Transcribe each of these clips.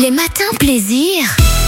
Les matins plaisir.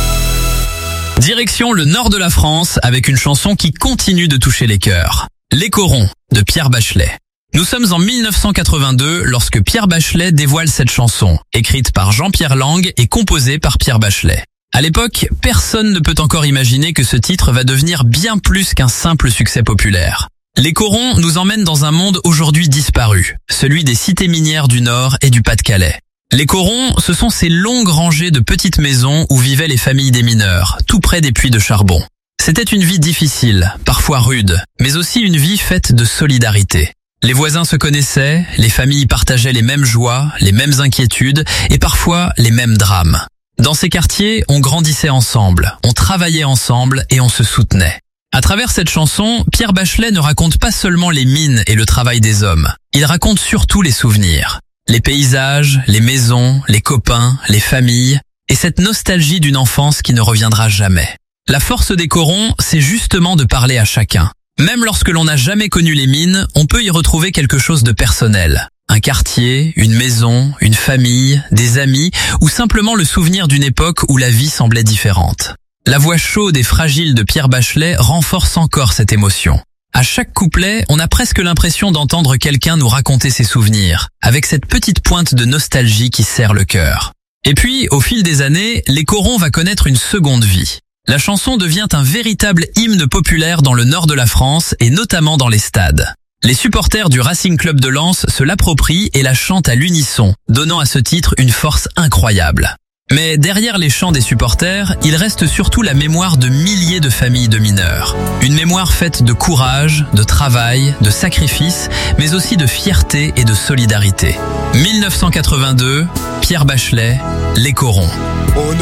Direction le nord de la France avec une chanson qui continue de toucher les cœurs. Les Corons de Pierre Bachelet. Nous sommes en 1982 lorsque Pierre Bachelet dévoile cette chanson, écrite par Jean-Pierre Lang et composée par Pierre Bachelet. À l'époque, personne ne peut encore imaginer que ce titre va devenir bien plus qu'un simple succès populaire. Les Corons nous emmènent dans un monde aujourd'hui disparu, celui des cités minières du Nord et du Pas-de-Calais. Les Corons, ce sont ces longues rangées de petites maisons où vivaient les familles des mineurs, tout près des puits de charbon. C'était une vie difficile, parfois rude, mais aussi une vie faite de solidarité. Les voisins se connaissaient, les familles partageaient les mêmes joies, les mêmes inquiétudes et parfois les mêmes drames. Dans ces quartiers, on grandissait ensemble, on travaillait ensemble et on se soutenait. À travers cette chanson, Pierre Bachelet ne raconte pas seulement les mines et le travail des hommes, il raconte surtout les souvenirs. Les paysages, les maisons, les copains, les familles, et cette nostalgie d'une enfance qui ne reviendra jamais. La force des Corons, c'est justement de parler à chacun. Même lorsque l'on n'a jamais connu les mines, on peut y retrouver quelque chose de personnel. Un quartier, une maison, une famille, des amis, ou simplement le souvenir d'une époque où la vie semblait différente. La voix chaude et fragile de Pierre Bachelet renforce encore cette émotion. À chaque couplet, on a presque l'impression d'entendre quelqu'un nous raconter ses souvenirs, avec cette petite pointe de nostalgie qui serre le cœur. Et puis, au fil des années, Les Corons va connaître une seconde vie. La chanson devient un véritable hymne populaire dans le nord de la France et notamment dans les stades. Les supporters du Racing Club de Lens se l'approprient et la chantent à l'unisson, donnant à ce titre une force incroyable. Mais derrière les chants des supporters, il reste surtout la mémoire de milliers de familles de mineurs. Une mémoire faite de courage, de travail, de sacrifice, mais aussi de fierté et de solidarité. 1982, Pierre Bachelet, Les Corons.